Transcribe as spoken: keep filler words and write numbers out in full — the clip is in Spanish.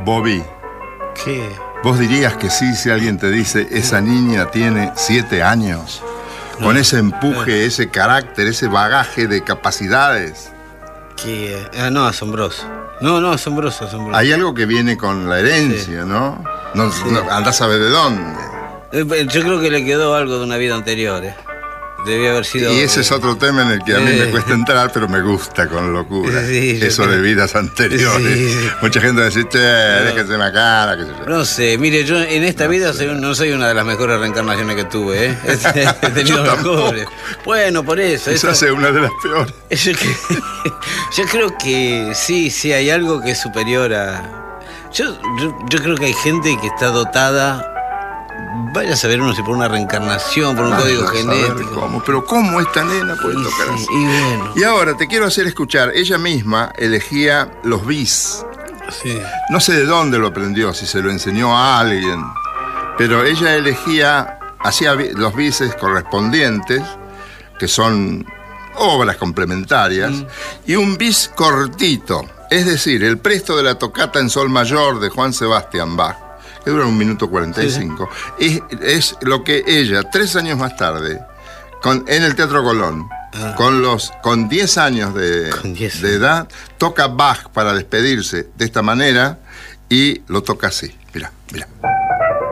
Bobby, ¿Qué? ¿vos dirías que sí si alguien te dice esa niña tiene siete años? No. Con ese empuje, ese carácter, ese bagaje de capacidades. ¿Qué? Ah, no, asombroso. No, no, asombroso, asombroso. Hay algo que viene con la herencia, sí. ¿no? No, sí. no andás a saber de dónde. Yo creo que le quedó algo de una vida anterior, ¿eh? Debía haber sido... Y ese eh, es otro tema en el que a mí eh, me cuesta entrar, pero me gusta con locura. Sí, eso creo. De vidas anteriores. Sí, sí. Mucha gente va a decir, che, no. déjese una cara, qué sé yo. No sé, mire, yo en esta no vida soy, no soy una de las mejores reencarnaciones que tuve, ¿eh? He tenido mejores. Bueno, por eso. Quizás sea una de las peores. Yo, yo creo que sí, sí, hay algo que es superior a... Yo, yo, yo creo que hay gente que está dotada... Vaya a saber uno si por una reencarnación, por un Vaya código genético. Cómo. Pero ¿cómo esta nena puede y tocar sí, así? Y, bueno. y ahora te quiero hacer escuchar. Ella misma elegía los bis. Sí. No sé de dónde lo aprendió, si se lo enseñó a alguien. Pero ella elegía, hacía los bises correspondientes, que son obras complementarias, mm. y un bis cortito. Es decir, el presto de la tocata en sol mayor de Juan Sebastián Bach, que dura un minuto cuarenta y cinco, sí. es, es lo que ella, tres años más tarde, con, en el Teatro Colón, ah. con los con diez años de, diez de edad, toca Bach para despedirse de esta manera y lo toca así. Mira, mira.